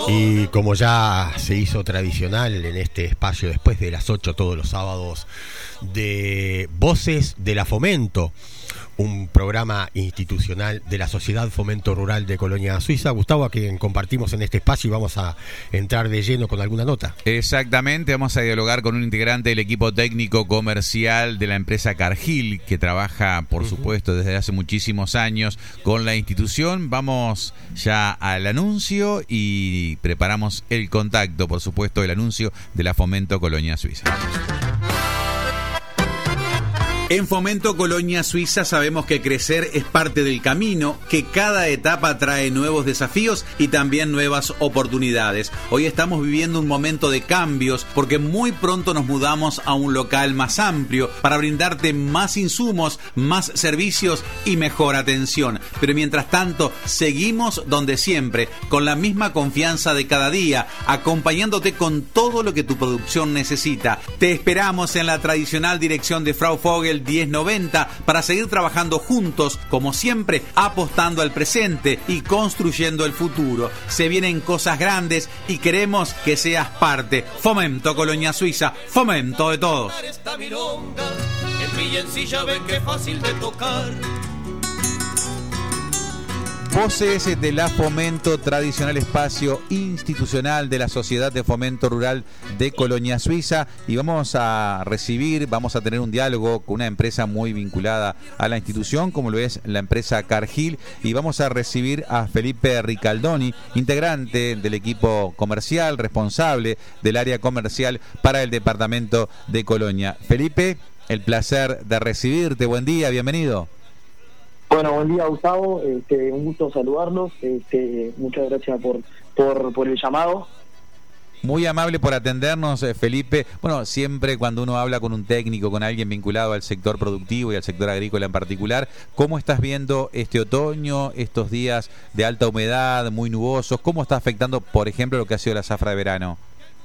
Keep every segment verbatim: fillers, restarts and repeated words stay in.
Y como ya se hizo tradicional en este espacio después de las ocho todos los sábados de Voces de la Fomento, un programa institucional de la Sociedad Fomento Rural de Colonia Suiza, Gustavo, a quien compartimos en este espacio, y vamos a entrar de lleno con alguna nota. Exactamente, vamos a dialogar con un integrante del equipo técnico comercial de la empresa Cargill, que trabaja, por uh-huh. supuesto, desde hace muchísimos años con la institución. Vamos ya al anuncio y preparamos el contacto, por supuesto, el anuncio de la Fomento Colonia Suiza. En Fomento Colonia Suiza sabemos que crecer es parte del camino, que cada etapa trae nuevos desafíos y también nuevas oportunidades. Hoy estamos viviendo un momento de cambios porque muy pronto nos mudamos a un local más amplio para brindarte más insumos, más servicios y mejor atención. Pero mientras tanto, seguimos donde siempre, con la misma confianza de cada día, acompañándote con todo lo que tu producción necesita. Te esperamos en la tradicional dirección de Frau Vogel diez noventa para seguir trabajando juntos, como siempre, apostando al presente y construyendo el futuro. Se vienen cosas grandes y queremos que seas parte. Fomento Colonia Suiza, fomento de todos. Esta milonga, en Villancilla ven que fácil de tocar. Voces de la Fomento, tradicional espacio institucional de la Sociedad de Fomento Rural de Colonia Suiza, y vamos a recibir, vamos a tener un diálogo con una empresa muy vinculada a la institución, como lo es la empresa Cargill, y vamos a recibir a Felipe Ricaldoni, integrante del equipo comercial, responsable del área comercial para el departamento de Colonia. Felipe, el placer de recibirte, buen día, bienvenido. Bueno, buen día, Gustavo, este, un gusto saludarlos, este, muchas gracias por, por, por el llamado. Muy amable por atendernos, Felipe. Bueno, siempre cuando uno habla con un técnico, con alguien vinculado al sector productivo y al sector agrícola en particular, ¿cómo estás viendo este otoño, estos días de alta humedad, muy nubosos? ¿Cómo está afectando, por ejemplo, lo que ha sido la zafra de verano?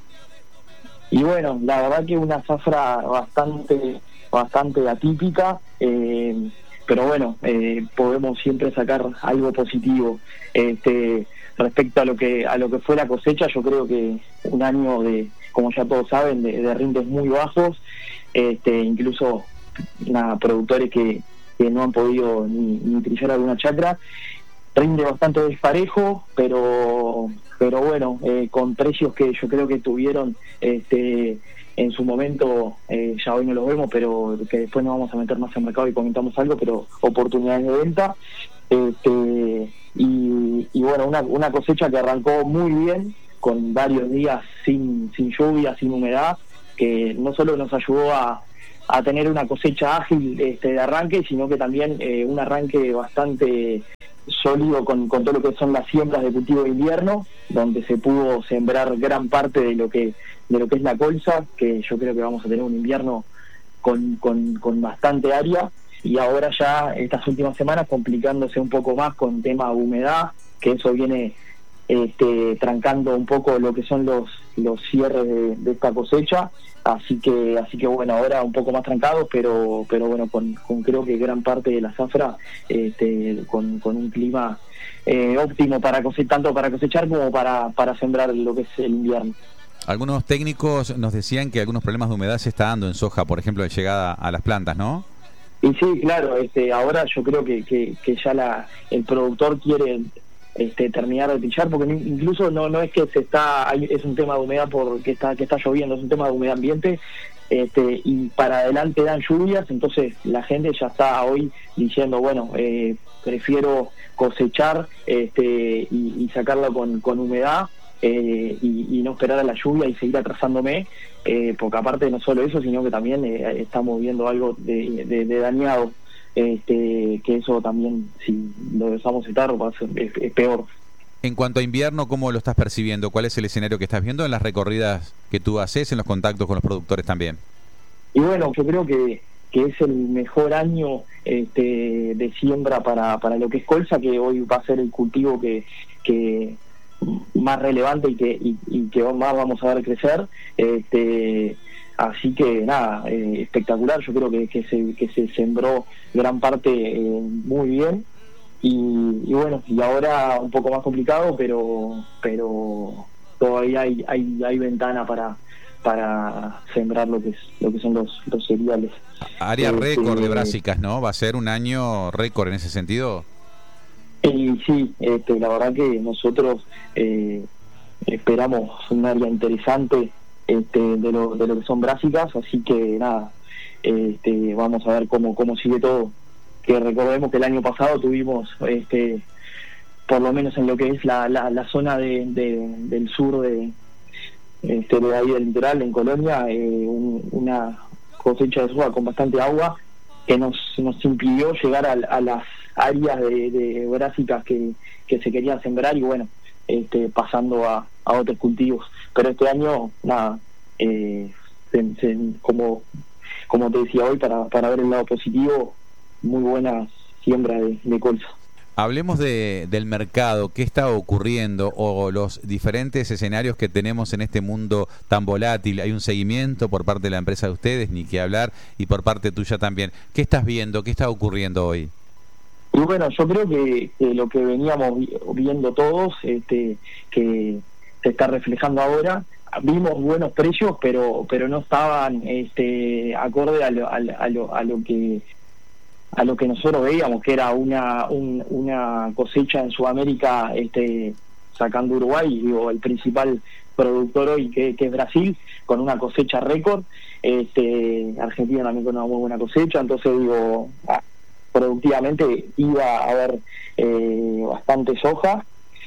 Y bueno, la verdad que una zafra bastante, bastante atípica, eh, pero bueno, eh, podemos siempre sacar algo positivo. Este, respecto a lo que a lo que fue la cosecha, yo creo que un año de, como ya todos saben, de, de rindes muy bajos, este, incluso nada, productores que, que no han podido ni, ni trillar alguna chacra, rinde bastante desparejo, pero pero bueno, eh, con precios que yo creo que tuvieron este en su momento, eh, ya hoy no los vemos, pero que después nos vamos a meter más en mercado y comentamos algo, pero oportunidades de venta. Este, y, y bueno, una, una cosecha que arrancó muy bien, con varios días sin, sin lluvia, sin humedad, que no solo nos ayudó a, a tener una cosecha ágil este, de arranque, sino que también eh, un arranque bastante sólido con, con todo lo que son las siembras de cultivo de invierno, donde se pudo sembrar gran parte de lo que de lo que es la colza, que yo creo que vamos a tener un invierno con, con, con bastante área, y ahora ya estas últimas semanas complicándose un poco más con tema humedad, que eso viene este, trancando un poco lo que son los los cierres de, de esta cosecha, así que así que bueno, ahora un poco más trancados, pero pero bueno, con, con creo que gran parte de la zafra este, con, con un clima eh, óptimo para cosechar, tanto para cosechar como para, para sembrar lo que es el invierno. Algunos técnicos nos decían que algunos problemas de humedad se está dando en soja, por ejemplo, de llegada a las plantas, ¿no? Y sí, claro, este, ahora yo creo que, que, que ya la, el productor quiere este, terminar de trillar, porque incluso no no es que se está es un tema de humedad porque está que está lloviendo, es un tema de humedad ambiente, este, y para adelante dan lluvias, entonces la gente ya está hoy diciendo, bueno, eh, prefiero cosechar este, y, y sacarla con, con humedad. Eh, y, y no esperar a la lluvia y seguir atrasándome, eh, porque aparte no solo eso, sino que también eh, estamos viendo algo de, de, de dañado, este, que eso también, si lo dejamos estar, va a ser, es, es peor. En cuanto a invierno, ¿cómo lo estás percibiendo? ¿Cuál es el escenario que estás viendo en las recorridas que tú haces, en los contactos con los productores también? Y bueno, yo creo que que es el mejor año este, de siembra para, para lo que es colza, que hoy va a ser el cultivo que... que más relevante y que y, y que más vamos a ver crecer, este, así que nada, eh, espectacular. Yo creo que, que se que se sembró gran parte eh, muy bien, y, y bueno, y ahora un poco más complicado, pero pero todavía hay hay, hay ventana para para sembrar lo que es lo que son los, los cereales. Área este, récord de brásicas, ¿no? ¿Va a ser un año récord en ese sentido? Y sí, este, la verdad que nosotros eh, esperamos un área interesante este, de lo de lo que son brásicas, así que nada, este, vamos a ver cómo cómo sigue todo. Que recordemos que el año pasado tuvimos este por lo menos en lo que es la, la, la zona de, de, del sur de este de ahí del litoral en Colonia, eh, un, una cosecha de soja con bastante agua que nos nos impidió llegar a, a las áreas de, de brásicas que, que se querían sembrar y bueno, este pasando a, a otros cultivos. Pero este año nada, eh, se, se, como como te decía hoy, para, para ver el lado positivo, muy buena siembra de, de colza. Hablemos de, del mercado, qué está ocurriendo o los diferentes escenarios que tenemos en este mundo tan volátil. Hay un seguimiento por parte de la empresa de ustedes, ni que hablar, y por parte tuya también. ¿Qué estás viendo? ¿Qué está ocurriendo hoy? Y bueno, yo creo que, que lo que veníamos viendo todos, este, que se está reflejando ahora, vimos buenos precios, pero pero no estaban este, acorde a lo, a, a lo, a lo que a lo que nosotros veíamos, que era una un, una cosecha en Sudamérica, este sacando Uruguay, digo, el principal productor hoy que, que es Brasil, con una cosecha récord, este Argentina también con una muy buena cosecha, entonces digo, productivamente iba a haber eh, bastante soja,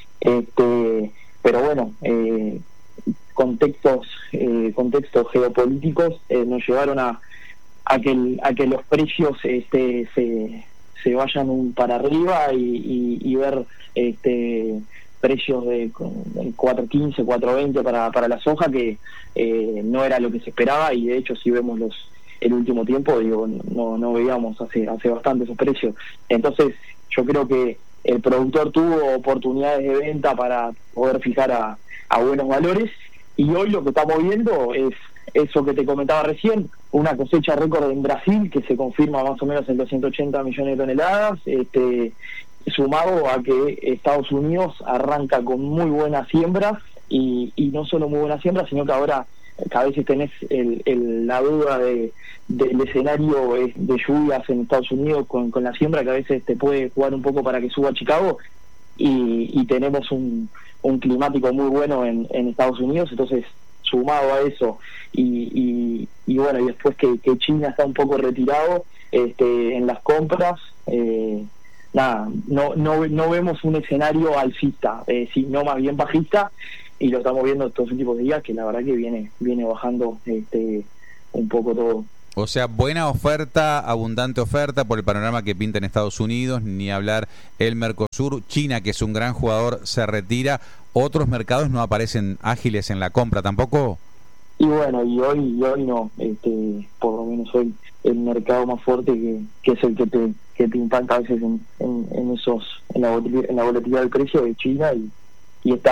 este pero bueno, eh, contextos eh, contextos geopolíticos eh, nos llevaron a a que el, a que los precios este se se vayan un para arriba y, y, y ver este precios de cuatro quince, cuatro veinte para para la soja, que eh, no era lo que se esperaba, y de hecho si vemos los el último tiempo, digo, no no veíamos hace hace bastante esos precios. Entonces yo creo que el productor tuvo oportunidades de venta para poder fijar a, a buenos valores, y hoy lo que estamos viendo es eso que te comentaba recién, una cosecha récord en Brasil que se confirma más o menos en doscientos ochenta millones de toneladas, este, sumado a que Estados Unidos arranca con muy buenas siembras, y, y no solo muy buenas siembras, sino que ahora que a veces tenés el, el, la duda de del escenario de lluvias en Estados Unidos con, con la siembra, que a veces te puede jugar un poco para que suba a Chicago, y, y tenemos un, un climático muy bueno en, en Estados Unidos, entonces sumado a eso y, y, y bueno, y después que, que China está un poco retirado este, en las compras, eh, nada, no, no no vemos un escenario alcista, eh, sino más bien bajista, y lo estamos viendo estos últimos días, que la verdad que viene viene bajando este un poco todo. O sea, buena oferta, abundante oferta por el panorama que pinta en Estados Unidos, ni hablar el Mercosur. China, que es un gran jugador, se retira. Otros mercados no aparecen ágiles en la compra tampoco. Y bueno, y hoy y hoy no, este, por lo menos hoy el mercado más fuerte que, que es el que te que te impacta a veces en, en, en esos en la, en la volatilidad del precio de China, y, y está